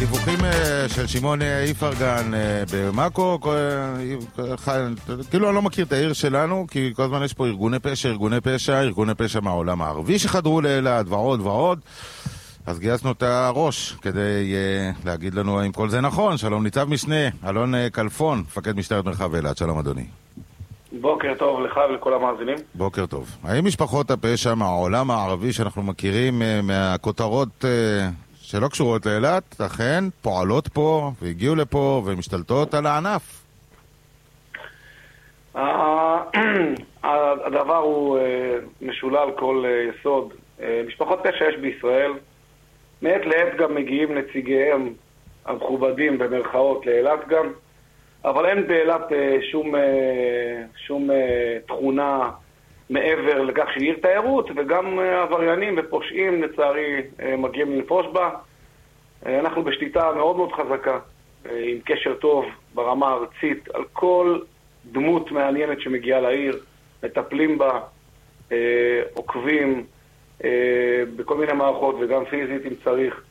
הדיווחים של שמעון איפרגן במאקו, כאילו אני לא מכיר את העיר שלנו, כי כל הזמן יש פה ארגוני פשע מהעולם הערבי שחדרו לאילת ועוד ועוד. אז גייסנו את הראש כדי להגיד לנו האם כל זה נכון. שלום ניצב משנה אלון כלפון, מפקד משטרת מרחב אילת. שלום אדוני. בוקר טוב לך ולכל המאזינים. בוקר טוב. האם משפחות הפשע מהעולם הערבי שאנחנו מכירים מהכותרות שלא קשורות לאילת, אכן פועלות פה והגיעו לפה ומשתלטות על הענף? הדבר הוא משולל כל יסוד. משפחות פשע יש בישראל, מעת לעת גם מגיעים נציגיהם המכובדים במרכאות לאילת גם, אבל אין באילת שום תכונה מעבר לכך שהיא עיר תיירות, וגם עבריינים ופושעים לצערי מגיעים לנפוש בה. אנחנו בשליטה מאוד מאוד חזקה, עם קשר טוב ברמה הארצית על כל דמות מעניינת שמגיעה לעיר, מטפלים בה, עוקבים בכל מיני מערכות וגם פיזית אם צריך.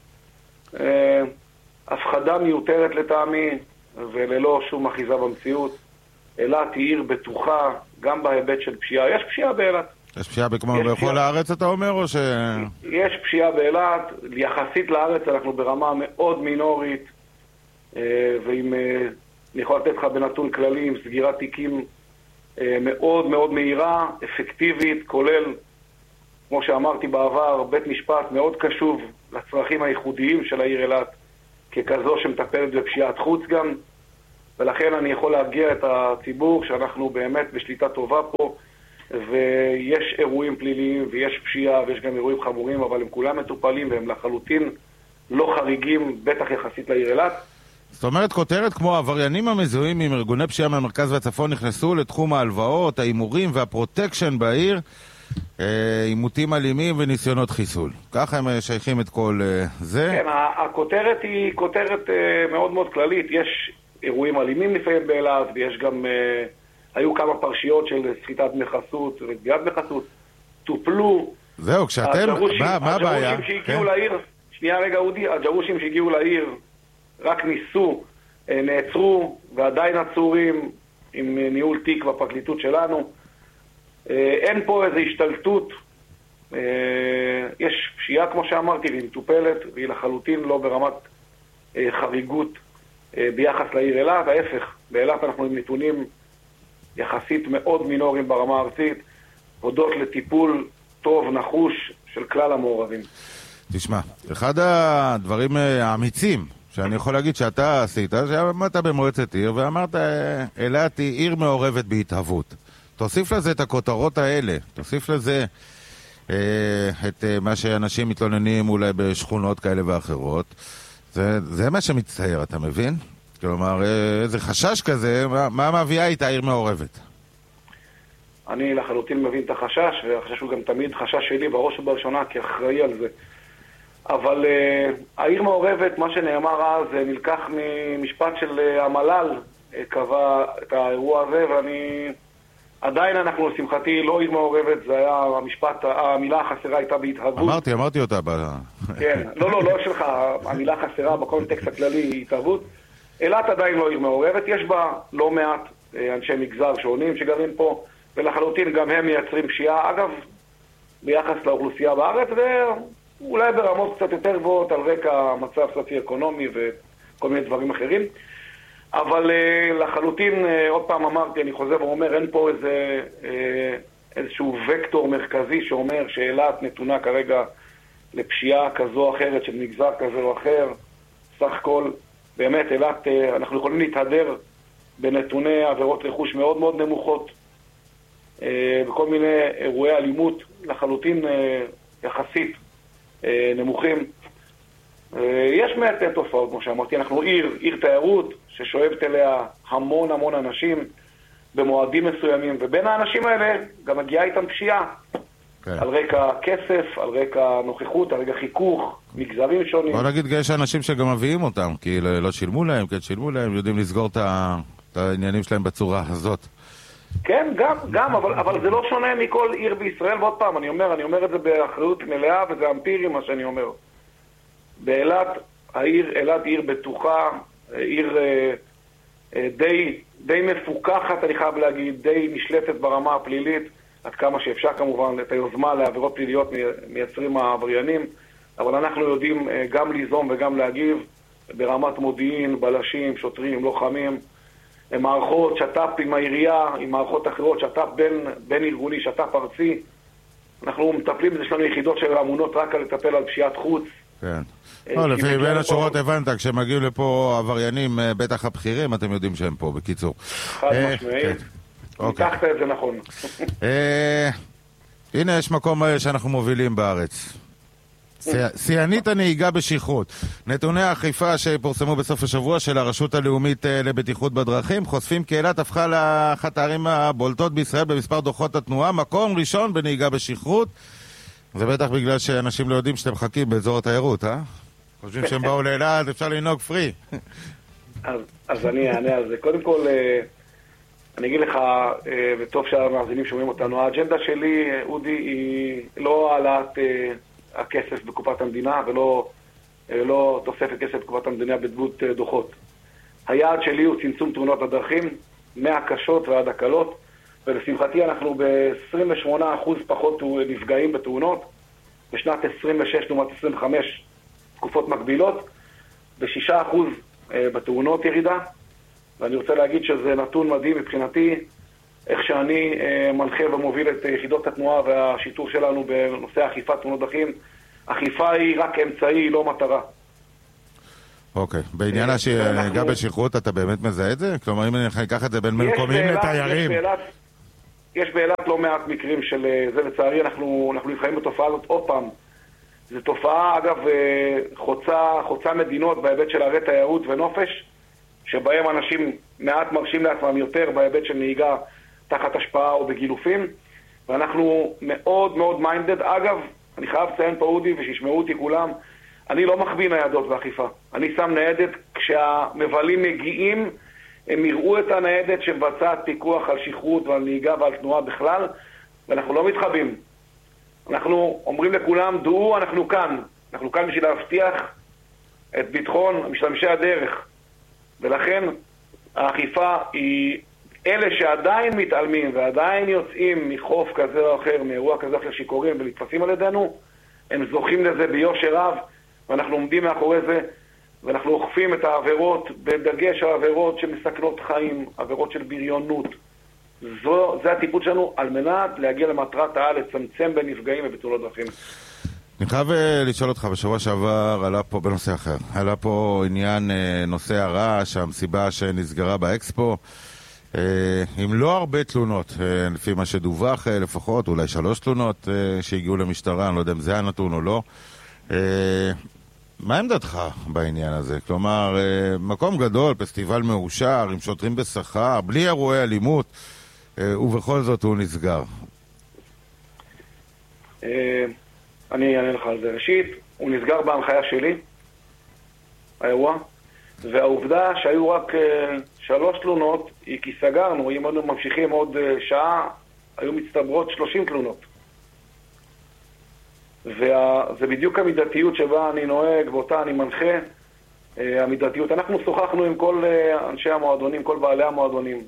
הפחדה מיותרת לטעמי וללא שום אחיזה במציאות. אילת היא עיר בטוחה גם בהיבט של פשיעה. יש פשיעה באילת. יש פשיעה בכל הארץ אתה אומר או ש... יש פשיעה באילת, יחסית לארץ אנחנו ברמה מאוד מינורית, ואם אני יכול לתת לך בנתון כללי עם סגירת תיקים מאוד מאוד מהירה, אפקטיבית, כולל כמו שאמרתי בעבר, בית משפט מאוד קשוב לצרכים הייחודיים של העיר אילת, ככזו שמטפלת בפשיעת חוץ גם, ולכן אני יכול להגיע את הציבור שאנחנו באמת בשליטה טובה פה, ויש אירועים פליליים ויש פשיעה ויש גם אירועים חמורים, אבל הם כולם מטופלים והם לחלוטין לא חריגים, בטח יחסית לעיר אילת. זאת אומרת, כותרת כמו עבריינים המזוהים עם ארגוני פשיעה מהמרכז והצפון נכנסו לתחום ההלוואות, האימורים והפרוטקשן בעיר, עימותים אלימים וניסיונות חיסול. ככה הם שייכים את כל זה? כן, הכותרת היא כותרת מאוד מאוד כללית. יש אירועים אלימים לפעמים באילת, ויש גם, היו כמה פרשיות של סחיטת דמי חסות וגביית דמי חסות, טופלו. זהו, כשאתם, מה הבעיה? הג'רושים שהגיעו לעיר, שנייה רגע אודי, הג'רושים שהגיעו לעיר רק ניסו, נעצרו ועדיין עצורים עם ניהול תיק בפרקליטות שלנו. אין פה איזו השתלטות, יש פשיעה כמו שאמרתי והיא מטופלת והיא לחלוטין לא ברמת חריגות ביחס לעיר אילת, ההפך, באילת אנחנו עם נתונים יחסית מאוד מינוריים ברמה הארצית, הודות לטיפול טוב נחוש של כלל המעורבים. תשמע, אחד הדברים האמיצים שאני יכול להגיד שאתה עשית, שעמדת במועצת עיר ואמרת אילת היא עיר מעורבת בהתהוות. תוסיף לזה את הכותרות האלה, תוסיף לזה את מה שאנשים מתלוננים אולי בשכונות כאלה ואחרות. זה מה שמצטייר, אתה מבין? כלומר, איזה חשש כזה, מה מביאה איתה עיר מעורבת? אני לחלוטין מבין את החשש, והחשש הוא גם תמיד חשש שלי בראש ובראשונה כאחראי על זה. אבל העיר מעורבת, מה שנאמר אז, נלקח ממשפט של המל"ל, קבע את האירוע הזה, ואני... עדיין אנחנו, לשמחתי, לא עיר מעורבת, זה היה המשפט, המילה החסרה הייתה בהתהוות. אמרתי אותה. כן, לא שלך, המילה החסרה בקונטקסט הכללי היא התהוות. אילת עדיין לא עיר מעורבת, יש בה לא מעט אנשי מגזר שונים שגרים פה, ולחלוטין גם הם מייצרים פשיעה, אגב, ביחס לאוכלוסייה בארץ, ואולי ברמות קצת יותר גבוהות על רקע מצב סוציו-אקונומי וכל מיני דברים אחרים. אבל לחלוטין, עוד פעם אמרתי, אני חוזר ואומר, אין פה איזשהו וקטור מרכזי שאומר שאילת נתונה כרגע לפשיעה כזו או אחרת של מגזר כזה או אחר. סך הכל, באמת, אילת, אנחנו יכולים להתהדר בנתוני עבירות רכוש מאוד מאוד נמוכות, בכל מיני אירועי אלימות לחלוטין יחסית נמוכים. יש מעט תופעות, כמו שאמרתי, אנחנו עיר תיירות ששואבת אליה המון אנשים במועדים מסוימים, ובין האנשים האלה גם מגיעה איתם פשיעה. כן. על רקע כסף, על רקע נוכחות, על רקע חיכוך, מגזרים שונים. בוא נגיד, יש אנשים שגם מביאים אותם, כי לא שילמו להם, כן שילמו להם, יודעים לסגור את העניינים שלהם בצורה הזאת. כן, גם, אבל זה לא שונה מכל עיר בישראל, ועוד פעם, אני אומר את זה באחריות מלאה, וזה אמפירי מה שאני אומר. באילת אילת עיר בטוחה, עיר די מפוקחת, אני חייב להגיד, די נשלטת ברמה הפלילית, עד כמה שאפשר כמובן, את היוזמה לעבירות פליליות מייצרים העבריינים, אבל אנחנו יודעים גם ליזום וגם להגיב ברמת מודיעין, בלשים, שוטרים, לוחמים, מערכות שט"פ עם העירייה, עם מערכות אחרות, שט"פ בין ארגוני, שט"פ ארצי. אנחנו מטפלים בזה, יש לנו יחידות שאמונות רק על לטפל על פשיעת חוץ. כן. לא, לפי בין השורות הבנת, כשמגיעים לפה עבריינים, בטח הבכירים, אתם יודעים שהם פה, בקיצור. חד משמעית. לקחת את זה נכון. הנה יש מקום שאנחנו מובילים בארץ. שיאנית הנהיגה בשכרות. נתוני האכיפה שפורסמו בסוף השבוע של הרשות הלאומית לבטיחות בדרכים חושפים כי אילת הפכה לאחת הערים הבולטות בישראל במספר דוחות התנועה, מקום ראשון בנהיגה בשכרות. זה בטח בגלל שאנשים לא יודעים שאתם מחכים באזור התיירות, אה? חושבים שהם באו לאילת, אפשר לנהוג פרי. אז אני אענה על זה. קודם כל, אני אגיד לך, וטוב שהמאזינים שומעים אותנו, האג'נדה שלי, אודי, היא לא העלאת הכסף בקופת המדינה ולא תוספת כסף בקופת המדינה בדמות דוחות. היעד שלי הוא צמצום תאונות הדרכים, מהקשות ועד הקלות, ולשמחתי אנחנו ב-28% פחות נפגעים בתאונות, בשנת 26 לעומת 25 תקופות מקבילות, ב6% בתאונות ירידה, ואני רוצה להגיד שזה נתון מדהים מבחינתי, איך שאני מנחה ומוביל את יחידות התנועה והשיטור שלנו בנושא אכיפת תאונות דרכים. אכיפה היא רק אמצעי, לא מטרה. אוקיי. בעניין גם בשכרות אתה באמת מזהה את זה? כלומר, אם אני אקח את זה בין מקומיים לתיירים. יש באילת לא מעט מקרים של זה, לצערי אנחנו נבחרים בתופעה הזאת עוד פעם. זו תופעה, אגב, חוצה מדינות בהיבט של ערי תיירות ונופש, שבהם אנשים מעט מרשים לעצמם יותר בהיבט של נהיגה תחת השפעה או בגילופים, ואנחנו מאוד מאוד מיינדד. אגב, אני חייב לציין פה אודי ושישמעו אותי כולם, אני לא מחביא ניידות באכיפה. אני שם ניידת כשהמבלים מגיעים, הם יראו את הניידת שמבצעת פיקוח על שכרות ועל נהיגה ועל תנועה בכלל, ואנחנו לא מתחבאים. אנחנו אומרים לכולם, דעו, אנחנו כאן. אנחנו כאן בשביל להבטיח את ביטחון משתמשי הדרך. ולכן האכיפה היא אלה שעדיין מתעלמים ועדיין יוצאים מחוף כזה או אחר, מאירוע כזה של שיכורים ולתפסים על ידינו, הם זוכים לזה ביושר רב, ואנחנו עומדים מאחורי זה, ואנחנו אוכפים את העבירות בדגש על עבירות שמסכנות חיים, עבירות של בריונות. זה הטיפול שלנו על מנת להגיע למטרת העל, לצמצם בנפגעים ובתאונות דרכים. אני חייב לשאול אותך, בשבוע שעבר עלה פה בנושא אחר. עלה פה עניין נושא הרעש, המסיבה שנסגרה באקספו, עם לא הרבה תלונות, לפי מה שדווח לפחות, אולי 3 תלונות שהגיעו למשטרה, אני לא יודע אם זה הנתון או לא. מה עמדתך בעניין הזה? כלומר, מקום גדול, פסטיבל מאושר, עם שוטרים בשכר, בלי אירועי אלימות, ובכל זאת הוא נסגר. אני אענה לך על זה. ראשית, הוא נסגר בהנחיה שלי, האירוע, והעובדה שהיו רק 3 תלונות היא כי סגרנו. אם אנחנו ממשיכים עוד שעה, היו מצטברות 30 תלונות. וזה בדיוק המידתיות שבה אני נוהג, ואותה אני מנחה, המידתיות. אנחנו שוחחנו עם כל אנשי המועדונים, כל בעלי המועדונים,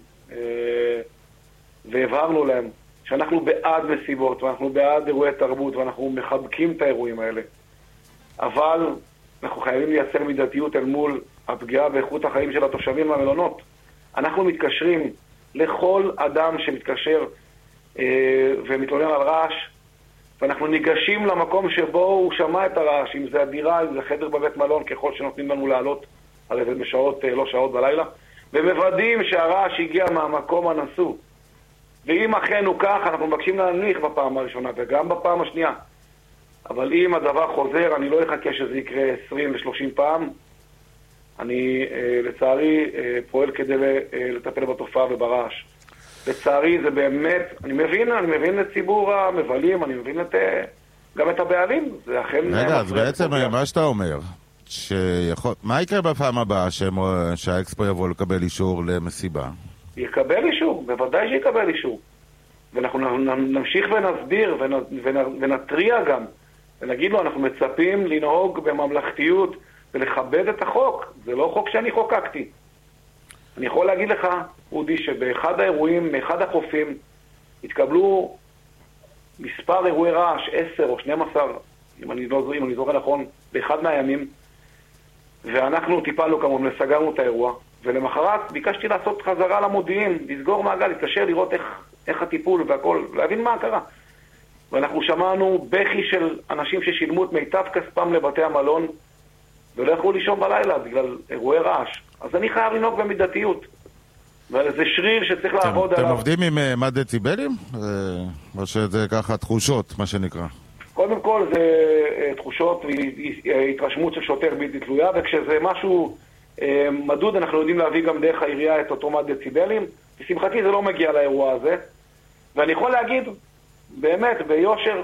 והבהרנו להם שאנחנו בעד מסיבות, ואנחנו בעד אירועי תרבות, ואנחנו מחבקים את האירועים האלה. אבל אנחנו חייבים לייצר מידתיות אל מול הפגיעה באיכות החיים של התושבים והמלונות. אנחנו מתקשרים לכל אדם שמתקשר ומתלונן על רעש, ואנחנו ניגשים למקום שבו הוא שמע את הרעש, אם זה הדירה, אם זה חדר בבית מלון, ככל שנותנים לנו לעלות, הרי זה בשעות, לא שעות בלילה, ומוודאים שהרעש הגיע מהמקום הנשוא. ואם אכן הוא כך, אנחנו מבקשים להנמיך בפעם הראשונה וגם בפעם השנייה. אבל אם הדבר חוזר, אני לא אחכה שזה יקרה 20 ו-30 פעם. אני לצערי פועל כדי לטפל בתופעה וברעש. לצערי זה באמת, אני מבין את ציבור המבלים, אני מבין גם את הבעלים. זה אכן... רגע, אז בעצם מה שאתה אומר, מה יקרה בפעם הבאה שהאקספו יבוא לקבל אישור למסיבה? יקבל אישור, בוודאי שיקבל אישור. ואנחנו נמשיך ונסביר ונטריע גם. ונגיד לו, אנחנו מצפים לנהוג בממלכתיות ולכבד את החוק. זה לא חוק שאני חוקקתי. אני יכול להגיד לך, אודי, שבאחד האירועים, מאחד החופים, התקבלו מספר אירועי רעש, 10 או 12, אם אני זוכר נכון, באחד מהימים, ואנחנו טיפלנו כמובן, סגרנו את האירוע, ולמחרת ביקשתי לעשות חזרה למודיעין, לסגור מעגל, להתקשר, לראות איך הטיפול והכל, להבין מה קרה. ואנחנו שמענו בכי של אנשים ששילמו את מיטב כספם לבתי המלון, ולא יכלו לישון בלילה בגלל אירועי רעש. אז אני חייב לנהוג במידתיות. וזה שריר שצריך לעבוד עליו. אתם עובדים עם מה דציבלים? או שזה ככה תחושות, מה שנקרא? קודם כל זה תחושות והתרשמות של שוטר בלתי תלויה, וכשזה משהו מדוד אנחנו יודעים להביא גם דרך העירייה את אותו מד דציבלים. לשמחתי זה לא מגיע לאירוע הזה. ואני יכול להגיד באמת ביושר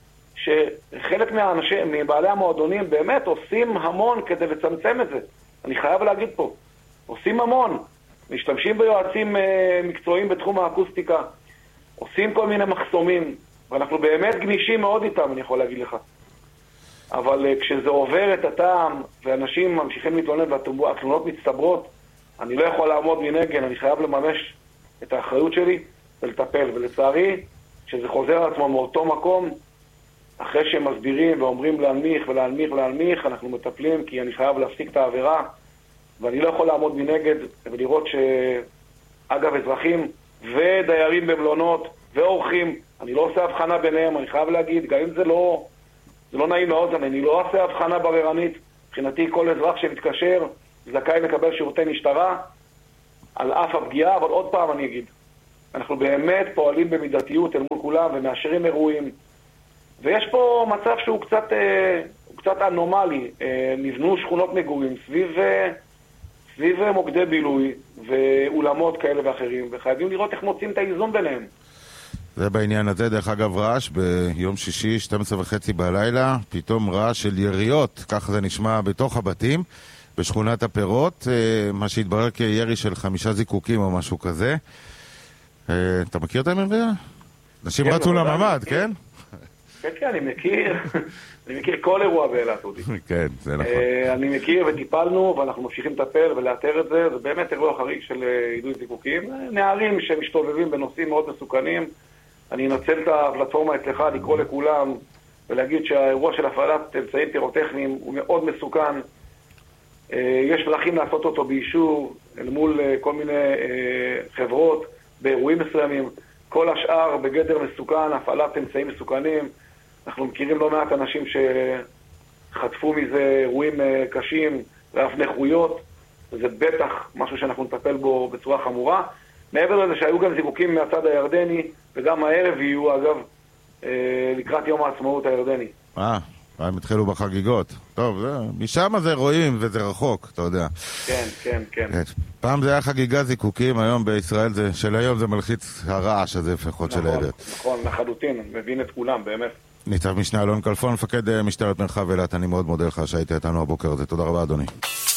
שחלק מבעלי המועדונים באמת עושים המון כדי לצמצם את זה. אני חייב להגיד פה, עושים המון. משתמשים ביועצים מקצועיים בתחום האקוסטיקה, עושים כל מיני מחסומים, ואנחנו באמת גמישים מאוד איתם, אני יכול להגיד לך. אבל כשזה עובר את הטעם, ואנשים ממשיכים להתלונן והתלונות מצטברות, אני לא יכול לעמוד מנגד, אני חייב לממש את האחריות שלי ולטפל. ולצערי, כשזה חוזר על עצמו מאותו מקום, אחרי שהם מסבירים ואומרים להנמיך ולהנמיך ולהנמיך, אנחנו מטפלים, כי אני חייב להפסיק את העבירה, ואני לא יכול לעמוד מנגד ולראות שאגב אזרחים ודיירים במלונות ואורחים, אני לא עושה הבחנה ביניהם, אני חייב להגיד, גם אם זה לא נעים לאוזן, אני לא עושה הבחנה בררנית. מבחינתי כל אזרח שמתקשר זכאי לקבל שירותי משטרה על אף הפגיעה, אבל עוד פעם אני אגיד, אנחנו באמת פועלים במידתיות אל מול כולם ומאשרים אירועים, ויש פה מצב שהוא קצת אנומלי. נבנו שכונות מגורים סביב מוקדי בילוי ואולמות כאלה ואחרים, וחייבים לראות איך מוצאים את האיזון ביניהם. זה בעניין הזה. דרך אגב, רעש ביום שישי 12:30 בלילה, פתאום רעש של יריות, כך זה נשמע בתוך הבתים בשכונת הפירות, מה שהתברר כירי של 5 זיקוקים או משהו כזה. אתה מכיר את המראה? אנשים רצו לממד, כן? כן, אני מכיר. אני מכיר כל אירוע באילת, אודי. כן, זה נכון. אני מכיר וטיפלנו, ואנחנו ממשיכים לטפל ולאתר את זה. זה באמת אירוע חריג של עידוד זיקוקים. נערים שמשתובבים בנושאים מאוד מסוכנים. אני אנצל את הפלטפורמה אצלך לקרוא לכולם ולהגיד שהאירוע של הפעלת אמצעים פירוטכניים הוא מאוד מסוכן. יש דרכים לעשות אותו באישור אל מול כל מיני חברות באירועים מסוימים. כל השאר בגדר מסוכן, הפעלת אמצעים מסוכנים. אנחנו מכירים לא מעט אנשים שחטפו מזה אירועים קשים ואף נכויות. זה בטח משהו שאנחנו נטפל בו בצורה חמורה. מעבר לזה שהיו גם זיקוקים מהצד הירדני, וגם הערב יהיו, אגב, לקראת יום העצמאות הירדני. הם התחילו בחגיגות. טוב, משם זה רואים וזה רחוק, אתה יודע. כן. פעם זה היה חגיגה זיקוקים, היום בישראל של היום זה מלחיץ הרעש הזה לפחות של הערב. נכון, לחלוטין, מבין את כולם, באמת. ניצב משנה אלון כלפון, מפקד משטרת מרחב אילת, אני מאוד מודה לך שהיית איתנו הבוקר הזה. תודה רבה, אדוני.